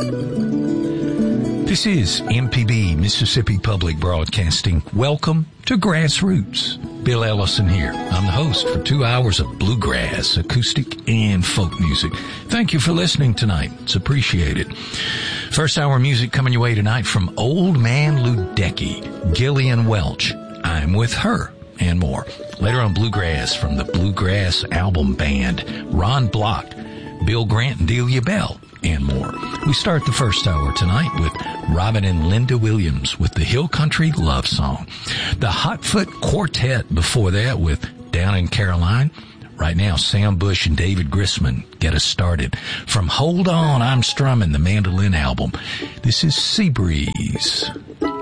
This is MPB, Mississippi Public Broadcasting. Welcome to Grassroots. Bill Ellison here. I'm the host for 2 hours of bluegrass, acoustic, and folk music. Thank you for listening tonight. It's appreciated. First hour music coming your way tonight from Old Man Luedecke, Gillian Welch, I'm With Her, and more. Later on, bluegrass from the Bluegrass Album Band, Ron Block, Bill Grant and Delia Bell, and more. We start the first hour tonight with Robin and Linda Williams with the Hill Country Love Song. The Hotfoot Quartet before that with Down in Caroline. Right now, Sam Bush and David Grisman get us started. From Hold On, I'm Strumming, the mandolin album. This is Sea Breeze.